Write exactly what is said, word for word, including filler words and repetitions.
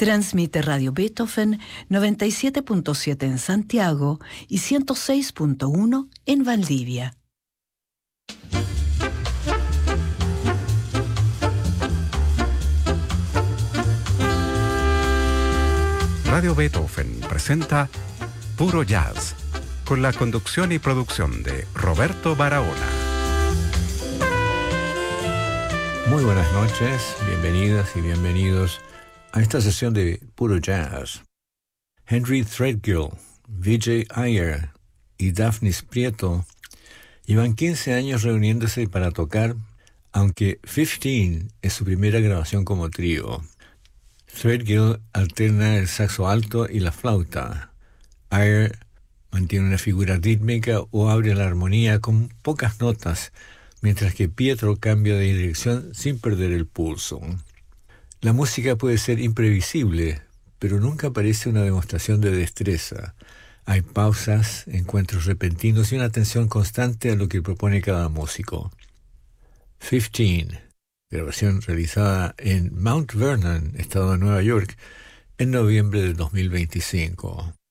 Transmite Radio Beethoven noventa y siete punto siete en Santiago y ciento seis punto uno en Valdivia. Radio Beethoven presenta Puro Jazz, con la conducción y producción de Roberto Barahona. Muy buenas noches, bienvenidas y bienvenidos a esta sesión de Puro Jazz. Henry Threadgill, Vijay Iyer y Daphnis Prieto llevan quince años reuniéndose para tocar, aunque quince es su primera grabación como trío. Threadgill alterna el saxo alto y la flauta. Iyer mantiene una figura rítmica o abre la armonía con pocas notas, mientras que Pietro cambia de dirección sin perder el pulso. La música puede ser imprevisible, pero nunca parece una demostración de destreza. Hay pausas, encuentros repentinos y una atención constante a lo que propone cada músico. quince, grabación realizada en Mount Vernon, estado de Nueva York, en noviembre de dos mil veinticinco.